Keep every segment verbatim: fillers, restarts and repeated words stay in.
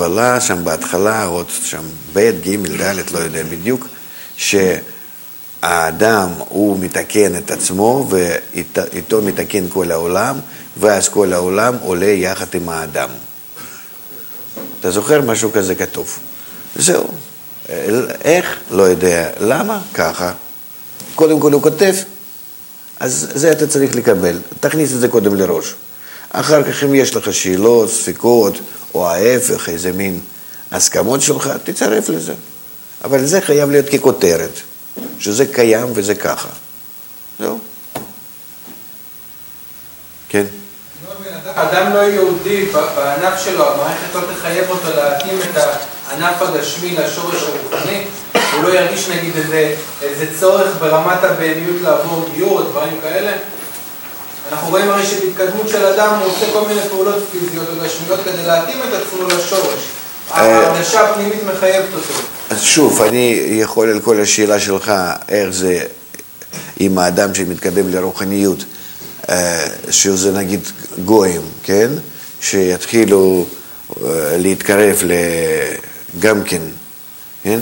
בקבלה, שם בהתחלה, עוד שם ב', ג', ד', לא יודע בדיוק, שהאדם הוא מתקן את עצמו ואיתו מתקן כל העולם, ואז כל העולם עולה יחד עם האדם. אתה זוכר משהו כזה כתוב? זהו. איך? לא יודע. למה? ככה. קודם כל הוא כותב, אז זה אתה צריך לקבל. תכניס את זה קודם לראש. אחר כך אם יש לך שאלות, ספקות, או ההפך, איזה מין הסכמות שלך, תצרף לזה. אבל זה חייב להיות ככותרת, שזה קיים וזה ככה. זהו. כן? אדם לא יהודי, בענף שלו, המערכת לא תחייב אותו להתאים את הענף הגשמי לשורש הרוחני, הוא לא ירגיש נגיד איזה, איזה צורך ברמת הבהמיות לעבור גיור או דברים כאלה. אנחנו רואים הרי שבהתקדמות של אדם הוא עושה כל מיני פעולות פיזיות או גשמיות כדי להתאים את עצמו לשורש. ההרגשה הפנימית מחייבת אותו. אז שוב, אני יכול על כל השאלה שלך, איך זה עם האדם שמתקדם לרוחניות, שזה נגיד גויים, כן? שיתחילו להתקרב גם כן, כן?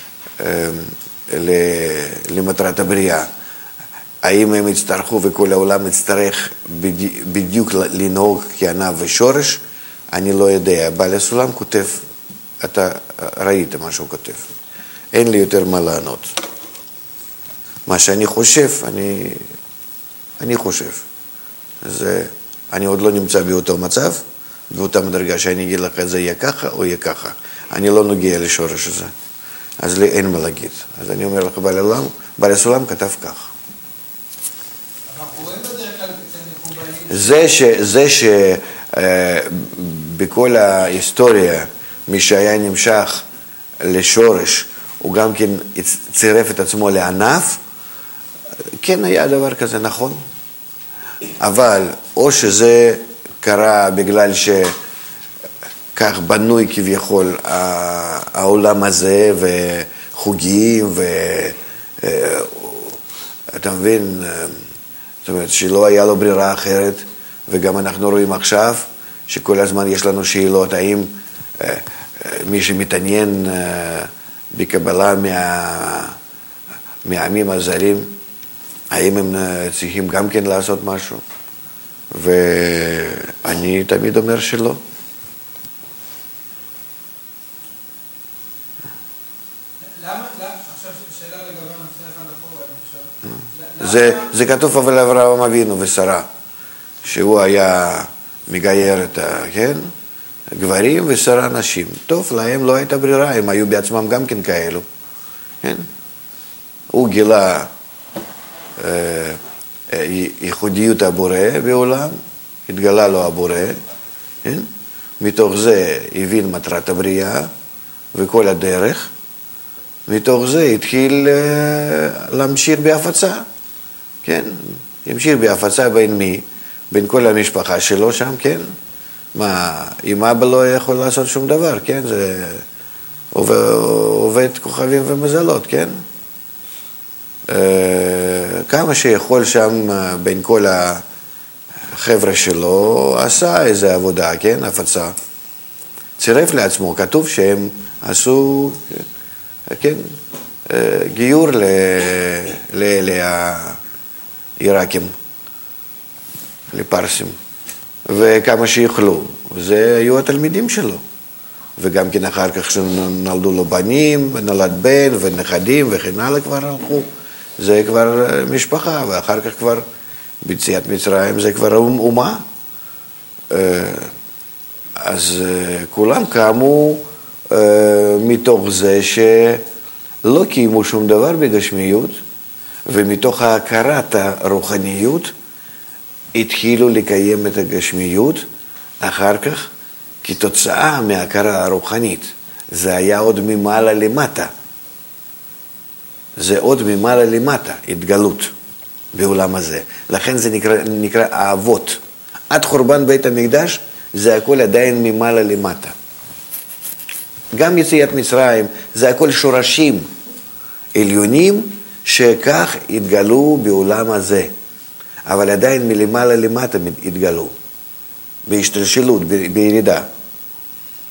למטרת הבריאה. האם הם יצטרכו וכל העולם יצטרך בדיוק לנהוג כענף ושורש? אני לא יודע. בעל הסולם כותב, אתה ראית מה שהוא כותב. אין לי יותר מה לענות. מה שאני חושב, אני, אני חושב. אז אני עוד לא נמצא באותו מצב, באותה מדרגה שאני אגיד לך זה יהיה ככה או יהיה ככה. אני לא נוגע לשורש הזה. אז לי אין מה להגיד. אז אני אומר לך, בעל הסולם, בעל הסולם כתב כך. זה ש... זה שבכל ההיסטוריה, מי שהיה נמשך לשורש, הוא גם כן צירף את עצמו לענף, כן היה דבר כזה, נכון. אבל או שזה קרה בגלל שכך בנוי כביכול העולם הזה, וחוגים, ואתה מבין, זאת אומרת שלא היה לו ברירה אחרת, וגם אנחנו רואים עכשיו שכל הזמן יש לנו שאלות, האם אה, מי שמתעניין אה, בקבלה מה, מהעמים הזרים, האם הם צריכים גם כן לעשות משהו? ואני תמיד אומר שלא. זה, זה כתוב אבל אברהם אבינו ושרה, שהוא היה מגייר את ה... כן? גברים ושרה נשים. טוב, להם לא הייתה ברירה, הם היו בעצמם גם כן כאלו. כן? הוא גילה אה, ייחודיות הבורא בעולם, התגלה לו הבורא, כן? מתוך זה הבין מטרת הבריאה וכל הדרך, מתוך זה התחיל אה, להמשיך בהפצה. כן, ימשיך בהפצה בין מי? בין כל המשפחה שלו שם, כן? מה, אם אבא לא יכול לעשות שום דבר, כן? זה עובד, עובד כוכבים ומזלות, כן? כמה שיכול שם בין כל החבר'ה שלו, עשה איזו עבודה, כן? הפצה. צירף לעצמו, כתוב שהם עשו, כן? גיור לאלה עיראקים, לפרסים, וכמה שיוכלו. זה היו התלמידים שלו. וגם כן אחר כך שנולדו לו בנים, נולד בן ונכדים וכן הלאה כבר הלכו. זה כבר משפחה, ואחר כך כבר ביציאת מצרים זה כבר אומה. אז כולם קמו מתוך זה שלא קיימו שום דבר בגשמיות, ומתוך ההכרת הרוחניות התחילו לקיים את הגשמיות, אחר כך כתוצאה מההכרה הרוחנית. זה היה עוד ממעלה למטה. זה עוד ממעלה למטה, התגלות בעולם הזה. לכן זה נקרא, נקרא האבות. עד חורבן בית המקדש זה הכל עדיין ממעלה למטה. גם יציאת מצרים זה הכל שורשים עליונים, שכך התגלו בעולם הזה, אבל עדיין מלמעלה למטה התגלו, בהשתלשלות, בירידה.